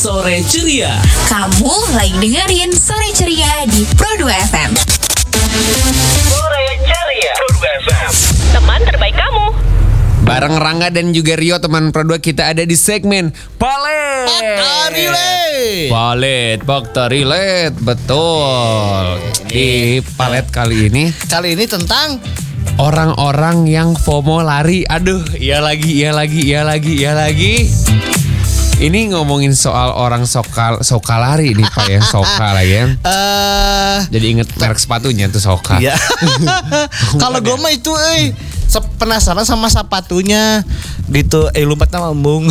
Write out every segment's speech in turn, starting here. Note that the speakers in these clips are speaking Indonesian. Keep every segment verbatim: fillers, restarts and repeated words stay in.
Sore Ceria. Kamu lagi dengerin Sore Ceria di Pro dua F M. Sore Ceria. Pro dua F M. Teman terbaik kamu. Bareng Rangga dan juga Rio, teman Pro dua, kita ada di segmen Palet. Fakta Relate. Palet, Fakta Relate, betul. Di Palet kali ini Kali ini tentang orang-orang yang FOMO lari. Aduh, iya lagi, iya lagi, iya lagi, iya lagi. Ini ngomongin soal orang soka, soka lari nih Pak ya, soka lagi ya. eh Jadi inget merek sepatunya tuh Soka. ya. Kalau gue mah itu eh se- penasaran sama sepatunya gitu, eh lompat nama embung.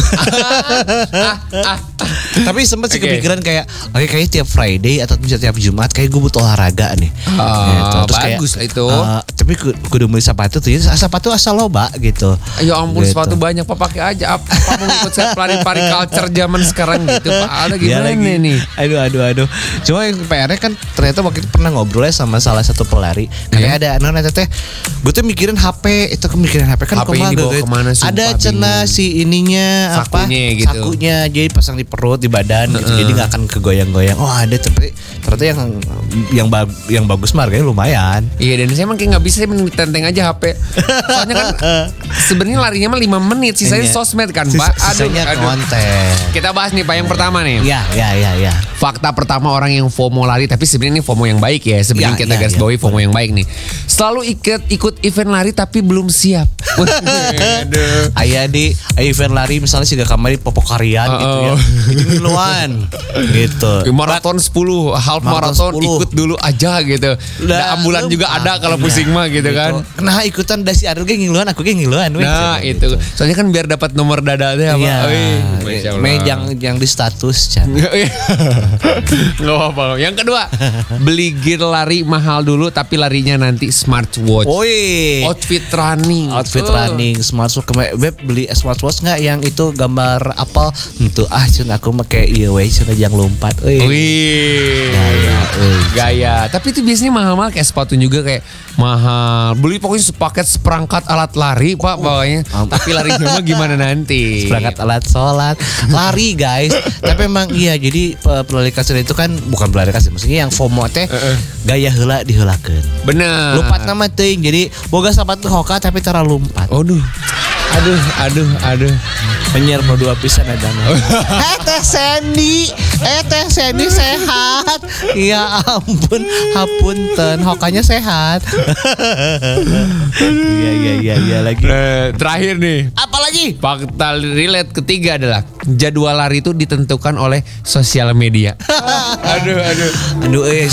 Tapi sempet sih Oke. kepikiran kayak, oke kayaknya tiap Friday atau bisa tiap Jumat kayak gue butuh olahraga nih. Oh, kayak, bagus lah itu. eh, tapi ku- kudu beli sepatu tuh, jadi sepatu asal loba gitu. Ya ampun, Gitu. sepatu banyak Pak, pakai aja. Apa, apa mau ikut saya pelari-pari culture zaman sekarang gitu Pak? Ada Iya gimana lagi. nih? Aduh aduh aduh. Cuma yang P R-nya kan ternyata waktu itu pernah ngobrol ya sama salah satu pelari. Kayak ada non teh. Gue tuh mikirin H P, itu kemikirin H P kan H P ini dibawa gitu. kemana, sumpah, Ada cena bingung. si ininya apa? Sakunya gitu. Sakunya jadi pasang di perut, di badan gitu. Jadi nggak akan kegoyang-goyang. Oh, ada tapi ternyata yang yang bag- yang bagus mah harganya lumayan. Iya, dan saya emang kayak nggak bisa, saya mending tenteng aja H P. Soalnya kan sebenarnya larinya mah lima menit, sisanya Iya. sosmed kan Sis- Pak. Aduh, sisanya aduh. konten. Kita bahas nih Pak yang pertama nih. Ya ya ya ya. Fakta pertama orang yang FOMO lari, tapi sebenarnya ini FOMO yang baik ya. Sebelum Ya, kita ya, garis ya. bawahi FOMO yang baik nih. Selalu ikut ikut event lari tapi belum siap. Aduh. Ayah di event lari misalnya sih kamari popokarian gitu ya. Oh. Itu duluan gitu. Maraton sepuluh, half Maraton maraton sepuluh. ikut dulu aja gitu. Udah, Nah, ambulan lu- juga ada kalau Iya, pusing mah gitu kan. Nah ikutan dasi aduh ge ngiluan aku ge ngiluan we. Nah Gitu. itu, soalnya kan biar dapat nomor dadanya apa? Iya. Wih, Masya Allah. Me yang yang di status Chan. Nggak apa-apa. Yang kedua, beli gear lari mahal dulu tapi larinya nanti smartwatch. Woi. Outfit running. Outfit Oh. running smartwatch kemarin web beli smartwatch nggak yang itu gambar apa itu ah cun aku pakai iya we cun yang lompat. Wih. Wih. Gaya, wih. Gaya. Tapi itu biasanya mahal-mahal kayak sepatu juga kayak mahal. Beli pokoknya sepaket seperangkat alat lari Pak pokoknya. Am- Tapi larinya mah gimana nanti? Perangkat alat sholat lari guys. Tapi emang iya jadi pe- pelari kasir itu kan bukan pelari kasir, maksudnya yang FOMO teh gaya heula diheulakeun. Bener. Lumpat nama teuing jadi boga sepatu hoka tapi cara lumpat. Aduh. Aduh, aduh, aduh. Penyiar Pro dua pisan ada nama. Eh teh Sandy, eh teh Sandy sehat. Ya ampun, hapunten, hokanya sehat. Iya iya iya iya lagi. Eh, terakhir nih. Apalagi? Fakta relate ketiga adalah jadwal lari itu ditentukan oleh sosial media. aduh, aduh. Aduh eh